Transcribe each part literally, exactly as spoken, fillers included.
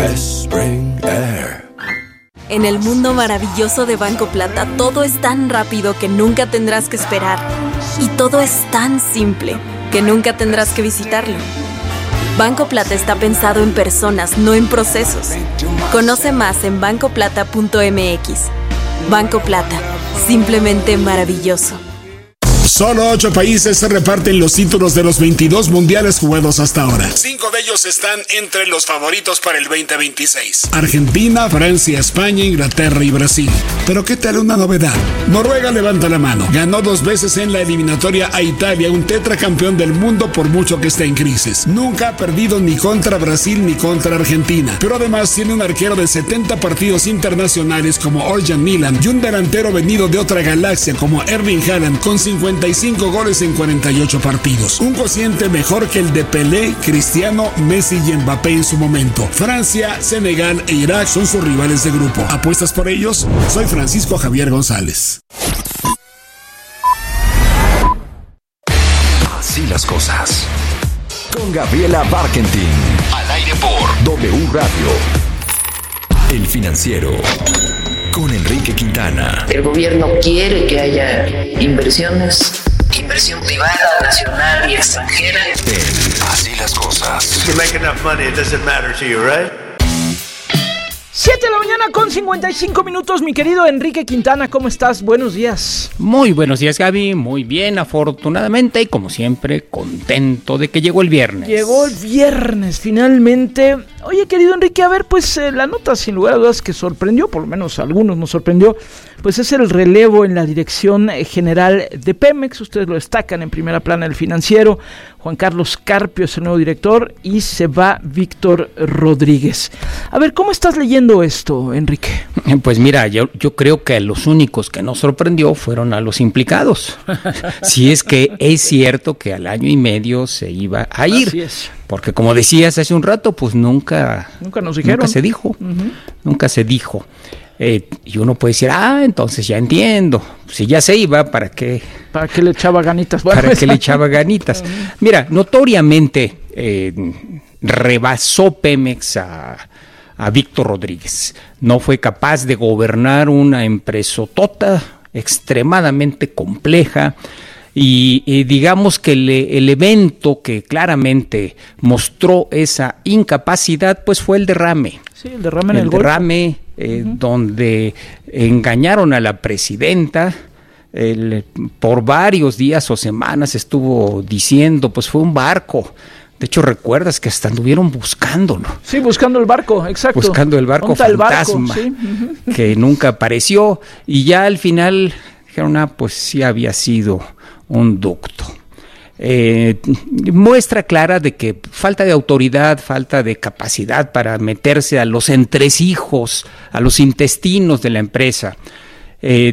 Spring Air. En el mundo maravilloso de Banco Plata, todo es tan rápido que nunca tendrás que esperar. Y todo es tan simple que nunca tendrás que visitarlo. Banco Plata está pensado en personas, no en procesos. Conoce más en banco plata punto m x. Banco Plata, simplemente maravilloso. Solo ocho países se reparten los títulos de los veintidós mundiales jugados hasta ahora. Cinco de ellos están entre los favoritos para el veinte veintiséis. Argentina, Francia, España, Inglaterra y Brasil. Pero ¿qué tal una novedad? Noruega levanta la mano. Ganó dos veces en la eliminatoria a Italia, un tetracampeón del mundo por mucho que esté en crisis. Nunca ha perdido ni contra Brasil ni contra Argentina. Pero además tiene un arquero de setenta partidos internacionales como Orjan Milan y un delantero venido de otra galaxia como Erling Haaland con cincuenta y cinco goles en cuarenta y ocho partidos. Un cociente mejor que el de Pelé, Cristiano, Messi y Mbappé en su momento. Francia, Senegal e Irak son sus rivales de grupo. ¿Apuestas por ellos? Soy Francisco Javier González. Así las cosas. Con Gabriela Barkentin. Al aire por W Radio. El Financiero. Con Enrique Quintana. El gobierno quiere que haya inversiones, inversión privada, nacional y extranjera. En Así las cosas. You make enough money, it doesn't matter to you, right? siete de la mañana con cincuenta y cinco minutos, mi querido Enrique Quintana, ¿cómo estás? Buenos días. Muy buenos días, Gaby, muy bien, afortunadamente, y como siempre, contento de que llegó el viernes. Llegó el viernes, finalmente. Oye, querido Enrique, a ver, pues eh, la nota sin lugar a dudas que sorprendió, por lo menos a algunos nos sorprendió, pues es el relevo en la dirección general de Pemex. Ustedes lo destacan en primera plana del Financiero. Juan Carlos Carpio es el nuevo director y se va Víctor Rodríguez. A ver, ¿cómo estás leyendo esto, Enrique? Pues mira, yo, yo creo que los únicos que nos sorprendió fueron a los implicados. Si es que es cierto que al año y medio se iba a ir. Así es. Porque como decías hace un rato, pues nunca, nunca nos dijeron. Nunca se dijo. Uh-huh. Nunca se dijo. Eh, y uno puede decir, ah, entonces ya entiendo. Si ya se iba, ¿para qué? ¿Para qué le echaba ganitas? Bueno, ¿Para qué le echaba ganitas? Mira, notoriamente eh, rebasó Pemex a, a Víctor Rodríguez. No fue capaz de gobernar una empresotota extremadamente compleja. Y, y digamos que el, el evento que claramente mostró esa incapacidad, pues fue el derrame. Sí, el derrame en el, el derrame eh, uh-huh. donde engañaron a la presidenta. El, por varios días o semanas estuvo diciendo, pues fue un barco. De hecho, recuerdas que hasta anduvieron buscándolo. Sí, buscando el barco, exacto. Buscando el barco fantasma, el barco? Sí. Uh-huh. Que nunca apareció. Y ya al final dijeron, ah, pues sí había sido un ducto. Eh, muestra clara de que falta de autoridad, falta de capacidad para meterse a los entresijos, a los intestinos de la empresa. Eh,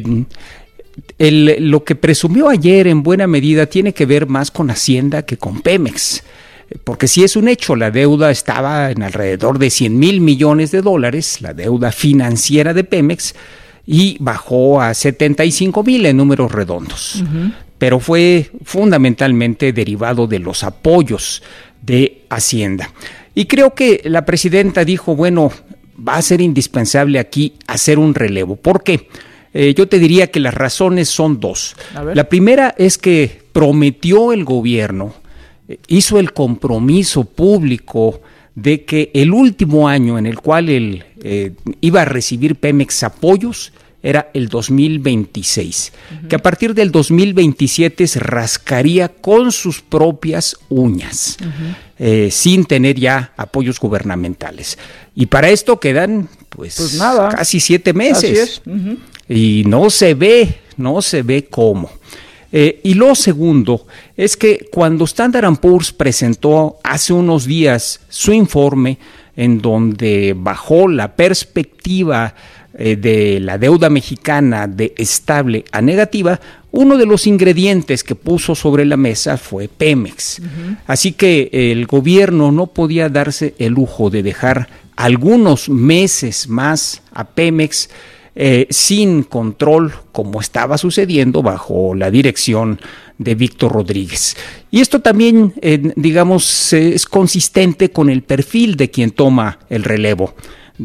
el, lo que presumió ayer en buena medida tiene que ver más con Hacienda que con Pemex. Porque sí es un hecho, la deuda estaba en alrededor de cien mil millones de dólares, la deuda financiera de Pemex, y bajó a setenta y cinco mil en números redondos. Uh-huh. Pero fue fundamentalmente derivado de los apoyos de Hacienda. Y creo que la presidenta dijo, bueno, va a ser indispensable aquí hacer un relevo. ¿Por qué? Eh, yo te diría que las razones son dos. La primera es que prometió el gobierno, eh, hizo el compromiso público de que el último año en el cual él eh, iba a recibir Pemex apoyos era el dos mil veintiséis, uh-huh. que a partir del dos mil veintisiete se rascaría con sus propias uñas, uh-huh. eh, sin tener ya apoyos gubernamentales. Y para esto quedan pues, pues nada. casi siete meses. Así es. Uh-huh. Y no se ve, no se ve cómo. Eh, y lo segundo es que cuando Standard and Poor's presentó hace unos días su informe en donde bajó la perspectiva eh, de la deuda mexicana de estable a negativa, uno de los ingredientes que puso sobre la mesa fue Pemex. Uh-huh. Así que el gobierno no podía darse el lujo de dejar algunos meses más a Pemex eh, sin control, como estaba sucediendo bajo la dirección de Víctor Rodríguez. Y esto también, eh, digamos, eh, es consistente con el perfil de quien toma el relevo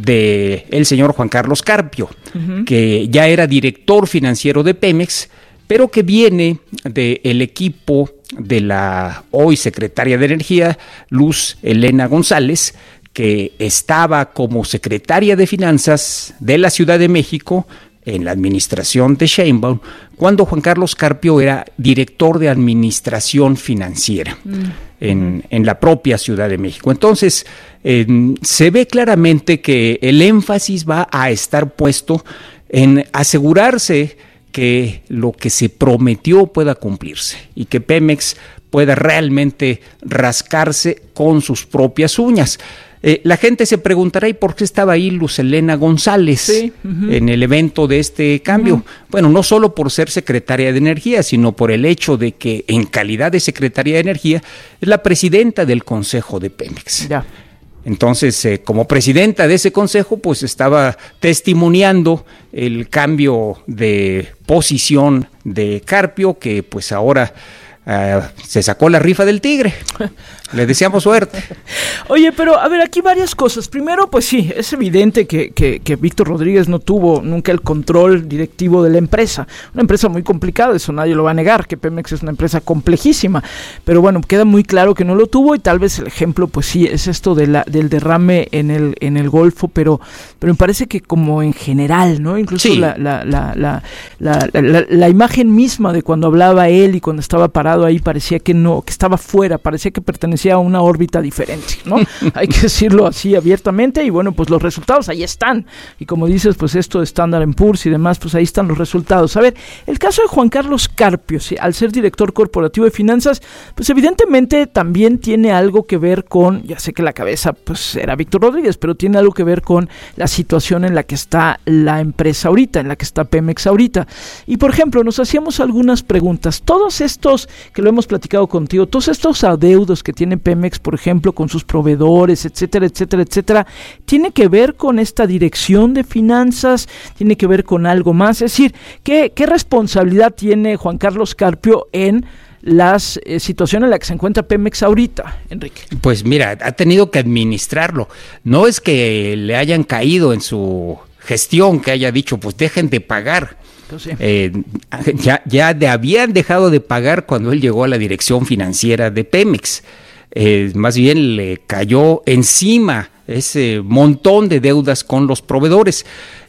de el señor Juan Carlos Carpio, uh-huh. que ya era director financiero de Pemex, pero que viene del equipo de la hoy secretaria de Energía, Luz Helena González, que estaba como secretaria de Finanzas de la Ciudad de México en la administración de Sheinbaum, cuando Juan Carlos Carpio era director de administración financiera mm. en, en la propia Ciudad de México. Entonces, eh, se ve claramente que el énfasis va a estar puesto en asegurarse que lo que se prometió pueda cumplirse y que Pemex pueda realmente rascarse con sus propias uñas. Eh, la gente se preguntará, ¿y por qué estaba ahí Luz Helena González sí, uh-huh. en el evento de este cambio? Uh-huh. Bueno, no solo por ser secretaria de Energía, sino por el hecho de que en calidad de secretaria de Energía es la presidenta del Consejo de Pemex. Ya. Entonces, eh, como presidenta de ese consejo, pues estaba testimoniando el cambio de posición de Carpio, que pues ahora Uh, se sacó la rifa del tigre. Le deseamos suerte. Oye, pero a ver, aquí varias cosas. Primero, pues sí, es evidente que, que, que Víctor Rodríguez no tuvo nunca el control directivo de la empresa. Una empresa muy complicada, eso nadie lo va a negar, que Pemex es una empresa complejísima. Pero bueno, queda muy claro que no lo tuvo y tal vez el ejemplo, pues sí, es esto de la, del derrame en el, en el Golfo, pero, pero me parece que como en general, ¿no? Incluso sí. la, la, la, la, la, la, la, la imagen misma de cuando hablaba él y cuando estaba parado ahí parecía que no, que estaba fuera, parecía que pertenecía a una órbita diferente, ¿no? Hay que decirlo así abiertamente y bueno, pues los resultados ahí están. Y como dices, pues esto de Standard and Poor's y demás, pues ahí están los resultados. A ver, el caso de Juan Carlos Carpio, ¿sí? Al ser director corporativo de finanzas, pues evidentemente también tiene algo que ver con, ya sé que la cabeza pues era Víctor Rodríguez, pero tiene algo que ver con la situación en la que está la empresa ahorita, en la que está Pemex ahorita. Y por ejemplo, nos hacíamos algunas preguntas. Todos estos que lo hemos platicado contigo, todos estos adeudos que tiene Pemex, por ejemplo, con sus proveedores, etcétera, etcétera, etcétera, ¿tiene que ver con esta dirección de finanzas? ¿Tiene que ver con algo más? Es decir, ¿qué, qué responsabilidad tiene Juan Carlos Carpio en la eh, situación en la que se encuentra Pemex ahorita, Enrique? Pues mira, ha tenido que administrarlo. No es que le hayan caído en su gestión, que haya dicho, pues dejen de pagar. Sí. Eh, ya, ya de, habían dejado de pagar cuando él llegó a la dirección financiera de Pemex. Eh, más bien le cayó encima ese montón de deudas con los proveedores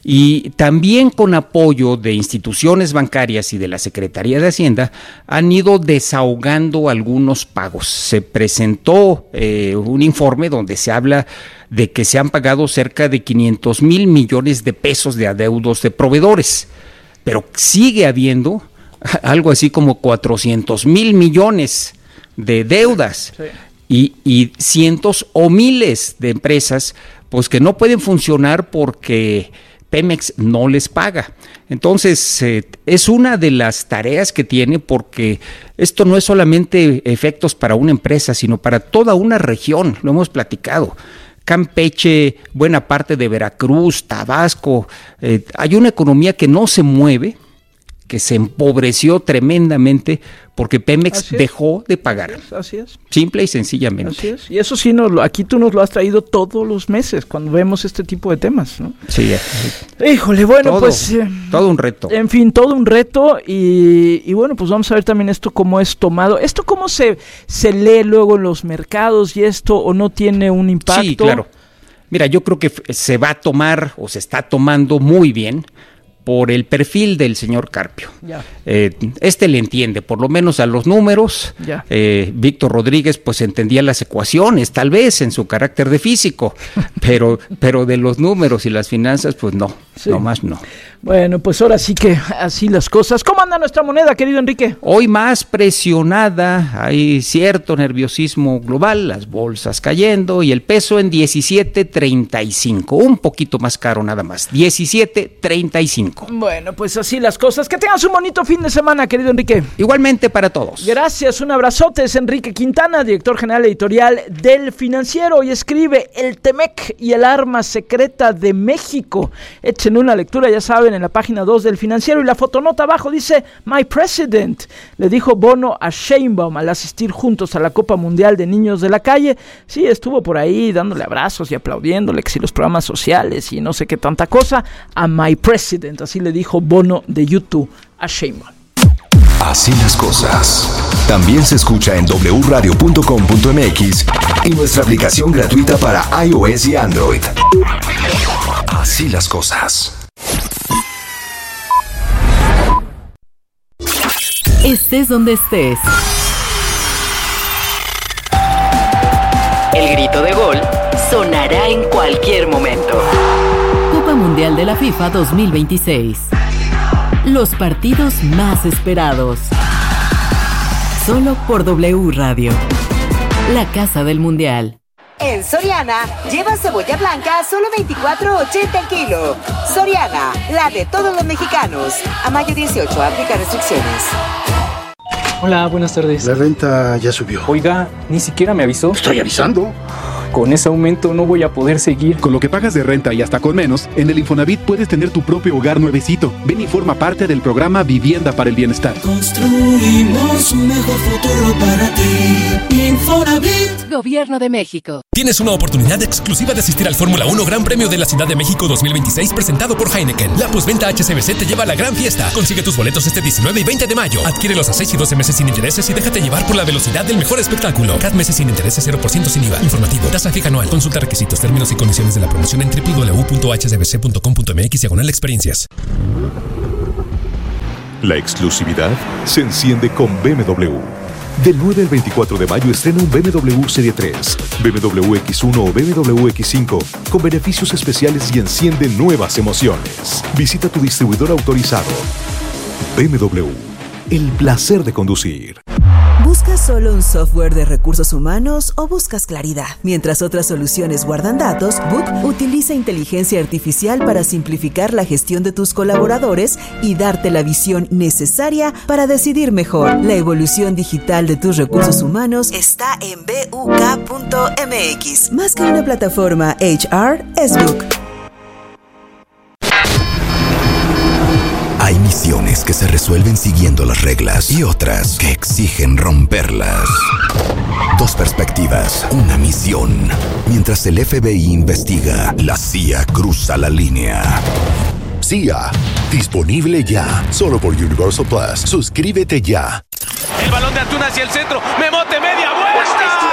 y también con apoyo de instituciones bancarias y de la Secretaría de Hacienda han ido desahogando algunos pagos. Se presentó eh, un informe donde se habla de que se han pagado cerca de quinientos mil millones de pesos de adeudos de proveedores, pero sigue habiendo algo así como cuatrocientos mil millones de deudas. Sí. Y, y cientos o miles de empresas pues que no pueden funcionar porque Pemex no les paga. Entonces eh, es una de las tareas que tiene, porque esto no es solamente efectos para una empresa, sino para toda una región, lo hemos platicado. Campeche, buena parte de Veracruz, Tabasco, eh, hay una economía que no se mueve, que se empobreció tremendamente porque Pemex dejó de pagar. Así es, así es. Simple y sencillamente. Así es. Y eso sí, nos lo, aquí tú nos lo has traído todos los meses cuando vemos este tipo de temas, ¿no? Sí. Híjole, bueno, todo, pues... Eh, todo un reto. En fin, todo un reto y, y bueno, pues vamos a ver también esto cómo es tomado. ¿Esto cómo se, se lee luego en los mercados y esto o no tiene un impacto? Sí, claro. Mira, yo creo que se va a tomar o se está tomando muy bien por el perfil del señor Carpio. Ya. Eh, este le entiende, por lo menos a los números. Ya. Eh, Víctor Rodríguez pues entendía las ecuaciones, tal vez en su carácter de físico, pero, pero de los números y las finanzas, pues no, sí. Nomás no. Bueno, pues ahora sí que así las cosas. ¿Cómo anda nuestra moneda, querido Enrique? Hoy más presionada, hay cierto nerviosismo global, las bolsas cayendo y el peso en diecisiete treinta y cinco, un poquito más caro nada más, diecisiete treinta y cinco. Bueno, pues así las cosas. Que tengas un bonito fin de semana, querido Enrique. Igualmente para todos. Gracias, un abrazote. Es Enrique Quintana, director general editorial del Financiero, y escribe El Temec y el arma secreta de México. Edson Echen una lectura, ya saben, en la página dos del Financiero, y la fotonota abajo dice My President, le dijo Bono a Sheinbaum al asistir juntos a la Copa Mundial de Niños de la Calle. Sí, estuvo por ahí dándole abrazos y aplaudiéndole, que si los programas sociales y no sé qué tanta cosa, a My President, así le dijo Bono de YouTube a Sheinbaum. Así las cosas. También se escucha en doble u radio punto com punto m x y nuestra aplicación gratuita para iOS y Android. Así las cosas. Estés donde estés. El grito de gol sonará en cualquier momento. Copa Mundial de la FIFA dos mil veintiséis. Los partidos más esperados. Solo por W Radio. La casa del Mundial. En Soriana, lleva cebolla blanca a solo veinticuatro ochenta el kilo. Soriana, la de todos los mexicanos. A mayo dieciocho, aplica restricciones. Hola, buenas tardes. La renta ya subió. Oiga, ni siquiera me avisó. Estoy avisando. Con ese aumento no voy a poder seguir. Con lo que pagas de renta y hasta con menos, en el Infonavit puedes tener tu propio hogar nuevecito. Ven y forma parte del programa Vivienda para el Bienestar. Construimos un mejor futuro para ti. Infonavit. Gobierno de México. Tienes una oportunidad exclusiva de asistir al Fórmula uno Gran Premio de la Ciudad de México dos mil veintiséis presentado por Heineken. La postventa H C B C te lleva a la gran fiesta. Consigue tus boletos este diecinueve y veinte de mayo. Adquiérelos a seis y doce meses sin intereses y déjate llevar por la velocidad del mejor espectáculo. Cada meses sin intereses, cero por ciento sin I V A. Informativo. Tasa fija anual. Consulta requisitos, términos y condiciones de la promoción en doble u doble u doble u punto h c b c punto com punto m x diagonal experiencias. La exclusividad se enciende con B M W. Del nueve al veinticuatro de mayo estrena un B M W Serie tres, B M W X uno o B M W X cinco con beneficios especiales y enciende nuevas emociones. Visita tu distribuidor autorizado. B M W. El placer de conducir. ¿Buscas solo un software de recursos humanos o buscas claridad? Mientras otras soluciones guardan datos, Book utiliza inteligencia artificial para simplificar la gestión de tus colaboradores y darte la visión necesaria para decidir mejor. La evolución digital de tus recursos humanos está en B U K punto M X. Más que una plataforma H R, es Book. Hay misiones que se resuelven siguiendo las reglas y otras que exigen romperlas. Dos perspectivas, una misión. Mientras el F B I investiga, la C I A cruza la línea. C I A, disponible ya, solo por Universal Plus. Suscríbete ya. El balón de Antuna hacia el centro, Memote media vuelta.